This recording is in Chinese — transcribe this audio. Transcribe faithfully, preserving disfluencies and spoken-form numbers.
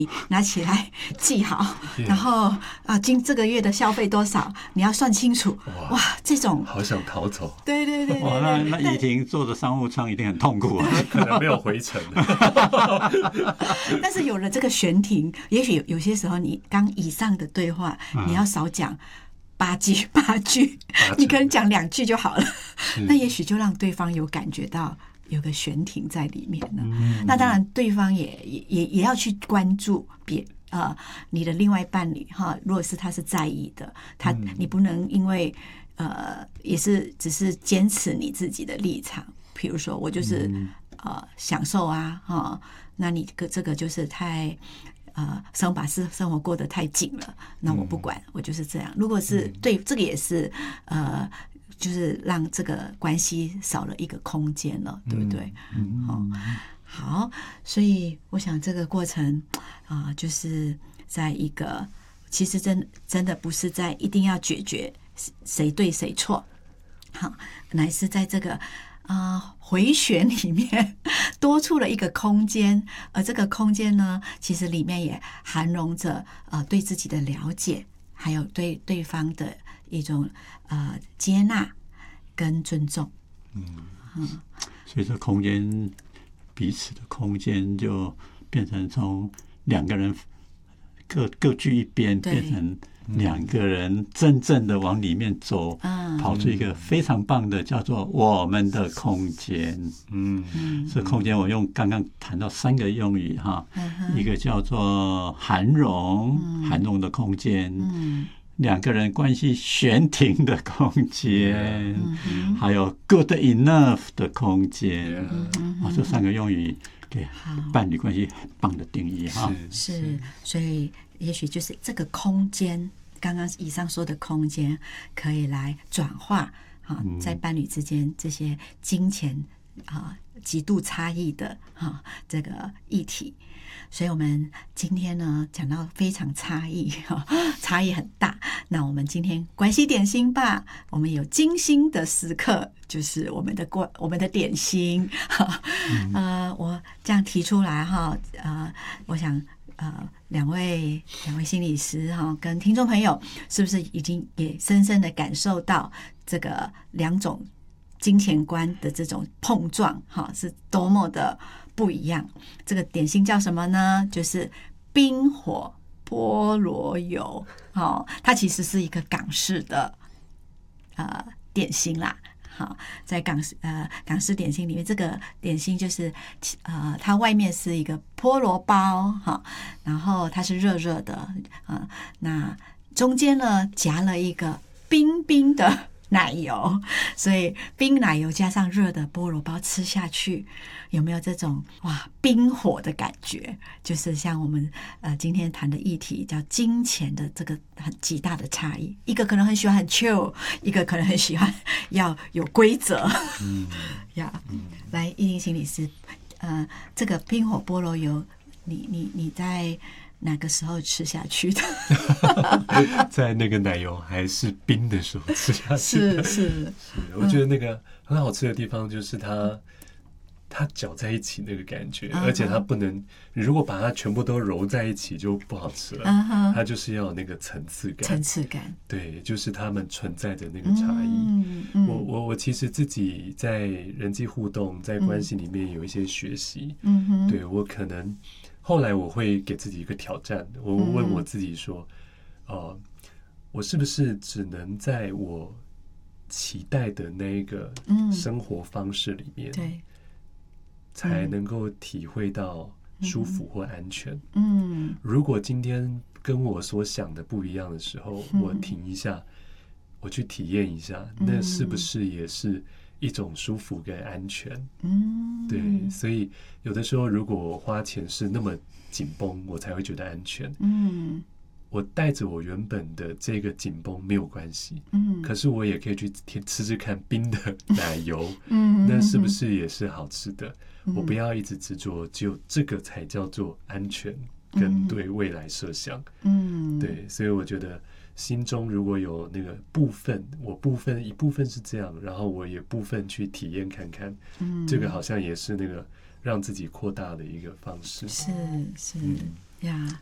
拿起来记好，然后啊，今这个月的消费多少，你要算清楚。哇，这种好想逃走。 对对对对哇，那那怡婷坐着商务舱一定很痛苦啊， 可能没有回程。 但是有了这个悬停，也许有些时候你刚以上的对话，你要少讲八句八句，你可能讲两句就好了，那也许就让对方有感觉到有个悬停在里面呢。嗯、那当然，对方也也也要去关注别呃你的另外伴侣哈。如果是他是在意的，他你不能因为呃也是只是坚持你自己的立场，比如说我就是呃享受啊哈，那你这个就是太。呃，生把生生活过得太紧了，那我不管，嗯、我就是这样。如果是对这个也是呃，就是让这个关系少了一个空间了，对不对？嗯，好、哦，好，所以我想这个过程啊、呃，就是在一个其实真真的不是在一定要解决谁对谁错，好，乃是在这个。啊、呃，回旋里面多出了一个空间，而这个空间呢，其实里面也含容着呃对自己的了解，还有对对方的一种呃接纳跟尊重。嗯嗯， 所以这空间彼此的空间就变成从两个人各各据一边，变成两个人真正的往里面走，嗯、跑出一个非常棒的叫做我们的空间。嗯，这空间我用刚刚谈到三个用语哈，嗯、一个叫做涵容，嗯、涵容的空间，嗯、两个人关系悬停的空间，嗯、还有 good enough 的空间。嗯、啊，这三个用语给伴侣关系很棒的定义哈。 是，是所以也许就是这个空间。刚刚以上说的空间可以来转化啊，在伴侣之间这些金钱啊极度差异的哈这个议题，所以我们今天呢讲到非常差异哈，差异很大。那我们今天关系点心吧，我们有精心的时刻，就是我们的过我们的点心哈。呃，我这样提出来哈，呃，我想。呃，两位两位心理师哈，跟听众朋友，是不是已经也深深的感受到这个两种金钱观的这种碰撞哈，是多么的不一样？这个点心叫什么呢？就是冰火菠萝油，哦，它其实是一个港式的呃点心啦。好，在港式呃港式点心里面，这个点心就是呃它外面是一个菠萝包哈，然后它是热热的啊、呃，那中间呢夹了一个冰冰的奶油，所以冰奶油加上热的菠萝包吃下去，有没有这种哇冰火的感觉？就是像我们呃今天谈的议题叫金钱的这个很极大的差异，一个可能很喜欢很 chill， 一个可能很喜欢要有规则。嗯呀， yeah, 来一婷心理师，呃，这个冰火菠萝油，你你你在哪个时候吃下去的？ 在那个奶油还是冰的时候吃下去的。 是是是， 我觉得那个很好吃的地方就是它，它搅在一起那个感觉，而且它不能，如果把它全部都揉在一起就不好吃了。它就是要有那个层次感， 层次感， 对，就是它们存在的那个差异。我我我其实自己在人际互动、在关系里面有一些学习。嗯哼，对我可能。后来我会给自己一个挑战，我问我自己说，嗯呃、我是不是只能在我期待的那个生活方式里面，嗯、才能够体会到舒服或安全？嗯，如果今天跟我所想的不一样的时候，嗯、我停一下，我去体验一下，那是不是也是一种舒服跟安全？嗯，对，所以有的时候如果我花钱是那么紧绷，我才会觉得安全。嗯，我带着我原本的这个紧绷没有关系。嗯，可是我也可以去吃吃看冰的奶油。嗯，那是不是也是好吃的？嗯、我不要一直执着，只有这个才叫做安全跟对未来设想。嗯，对，所以我觉得。心中如果有那个部分，我部分一部分是这样，然后我也部分去体验看看，嗯，这个好像也是那个让自己扩大的一个方式。 是是，嗯、 呀，